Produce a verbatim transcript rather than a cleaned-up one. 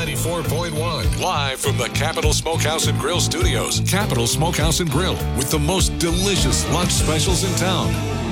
ninety-four point one. Live from the Capital Smokehouse and Grill Studios. Capital Smokehouse and Grill with the most delicious lunch specials in town.